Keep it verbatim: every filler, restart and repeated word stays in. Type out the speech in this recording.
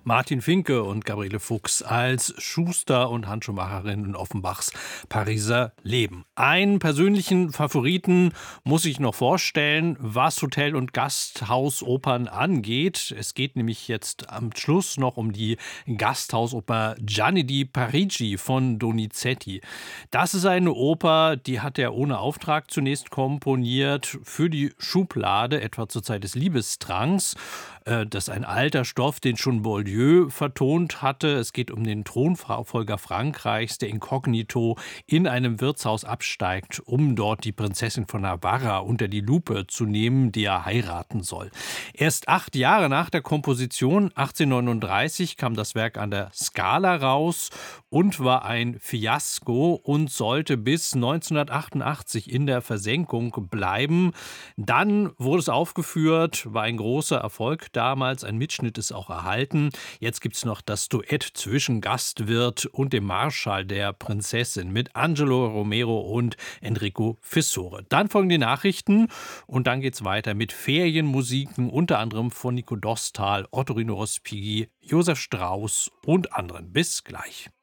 Martin Finke und Gabriele Fuchs als Schuster und Handschuhmacherin in Offenbachs Pariser Leben. Einen persönlichen Favoriten muss ich noch vorstellen, was Hotel- und Gasthausopern angeht. Es geht nämlich jetzt am Schluss noch um die Gasthausoper Gianni di Parigi von Donizetti. Das ist eine Oper, die hat er ohne Auftrag zunächst komponiert für die Schublade, etwa zur Zeit des Liebestranks. Äh, Das ist ein alter Stoff, den schon Boileau vertont hatte. Es geht um den Thronfolger Frankreichs, der inkognito in einem Wirtshaus absteigt, um dort die Prinzessin von Navarra unter die Lupe zu nehmen, die er heiraten soll. Erst acht Jahre nach der Komposition, achtzehnhundertneununddreißig, kam das Werk an der Scala raus und war ein Fiasko und sollte bis neunzehnhundertachtundachtzig in der Versenkung bleiben. Dann wurde es aufgeführt, war ein großer Erfolg damals. Ein Mitschnitt ist auch erhalten. Jetzt gibt es noch das Duett zwischen Gastwirt und dem Marschall der Prinzessin mit Angelo Romero und Enrico Fissore. Dann folgen die Nachrichten und dann geht es weiter mit Ferienmusiken, unter anderem von Nico Dostal, Ottorino Respighi, Josef Strauss und anderen. Bis gleich.